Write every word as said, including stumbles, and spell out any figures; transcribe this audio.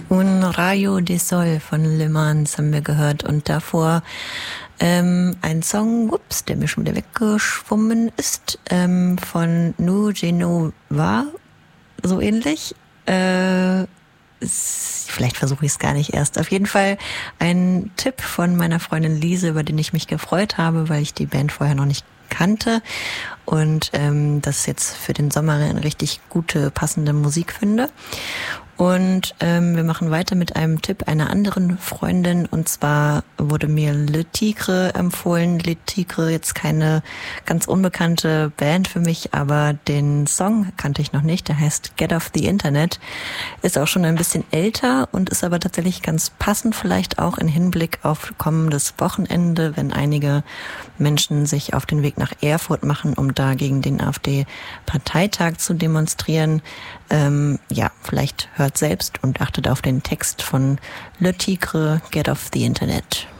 Un Rayo de Sol von Le Mans haben wir gehört und davor ähm, ein Song, ups, der mir schon wieder weggeschwommen ist, ähm, von Nu Genova, so ähnlich. Äh, vielleicht versuche ich es gar nicht erst. Auf jeden Fall ein Tipp von meiner Freundin Lise, über den ich mich gefreut habe, weil ich die Band vorher noch nicht kannte und ähm, das jetzt für den Sommer eine richtig gute, passende Musik finde. Und ähm, wir machen weiter mit einem Tipp einer anderen Freundin, und zwar wurde mir Le Tigre empfohlen. Le Tigre, jetzt keine ganz unbekannte Band für mich, aber den Song kannte ich noch nicht, der heißt Get Off the Internet, ist auch schon ein bisschen älter und ist aber tatsächlich ganz passend, vielleicht auch in Hinblick auf kommendes Wochenende, wenn einige Menschen sich auf den Weg nach Erfurt machen, um da gegen den AfD-Parteitag zu demonstrieren. Ähm, ja, vielleicht hört selbst und achtet auf den Text von Le Tigre, Get Off the Internet.